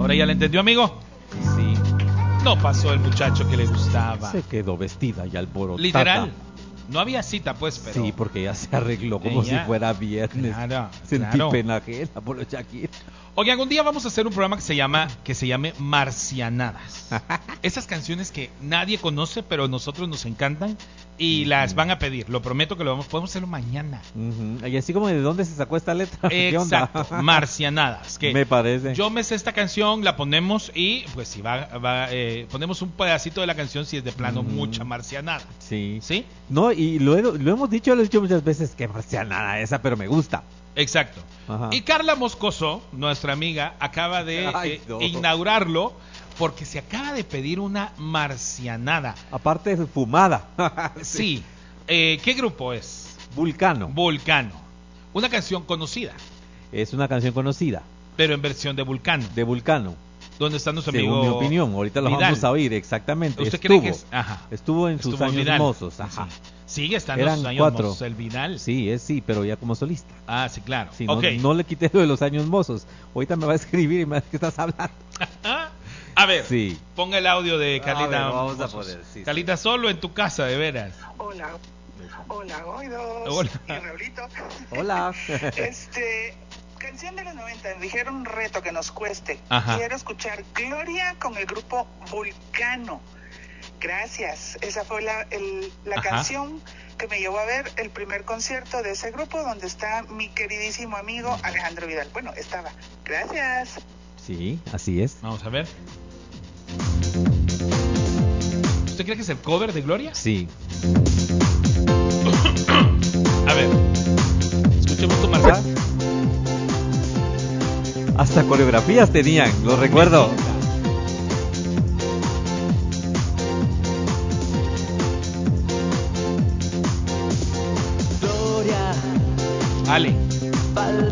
¿Ahora ya la entendió, amigo? Sí. No pasó el muchacho que le gustaba. Se quedó vestida y alborotada. Literal. No había cita, pues, pero... Sí, porque ella se arregló como Ella- si fuera viernes. Claro, Sentí claro. pena ajena por los Shakira. Oigan, algún día vamos a hacer un programa que se llame Marcianadas. Esas canciones que nadie conoce, pero a nosotros nos encantan y las van a pedir. Lo prometo que podemos hacerlo mañana. Y así como, ¿de dónde se sacó esta letra? ¿Qué onda? Exacto, Marcianadas. Que Me parece. yo me sé esta canción, la ponemos y pues si ponemos un pedacito de la canción si es de plano mucha marcianada. Sí. ¿Sí? No, y lo hemos dicho, lo he dicho muchas veces, que marcianada esa, pero me gusta. Exacto. Ajá. Y Carla Moscoso, nuestra amiga, acaba de Ay, no. inaugurarlo porque se acaba de pedir una marcianada. Aparte de fumada. Sí. ¿Qué grupo es? Vulcano. Vulcano. Una canción conocida, Es una canción conocida pero en versión de Vulcano. de Vulcano. ¿Dónde está nuestro Según amigo? mi opinión, ahorita lo Vidal? vamos a oír exactamente. ¿Usted Estuvo, cree que es? Ajá. estuvo en sus Estuvo años Vidal. mozos. Ajá. Sí. Sigue estando en Eran sus años 4. mozos, el Vidal. Sí, pero ya como solista. Ah, sí, claro. Sí, Ok. no le quité lo de los años mozos. Ahorita me va a escribir y me va a decir, ¿qué estás hablando? A ver, Sí. ponga el audio de Carlita. ver, vamos a Mozos. poner, sí, sí. Carlita, solo en tu casa, de veras. Hola, Goidos Hola. y Raulito. Hola. Canción de los 90, dijeron un reto que nos cueste. Ajá. Quiero escuchar Gloria con el grupo Vulcano. Gracias. Esa fue la Ajá. canción que me llevó a ver el primer concierto de ese grupo donde está mi queridísimo amigo Alejandro Vidal. Bueno, estaba. Gracias. Sí, así es. Vamos a ver. ¿Usted cree que es el cover de Gloria? Sí. A ver. Escuchemos tu marca. Hasta coreografías tenían, lo recuerdo. Ale.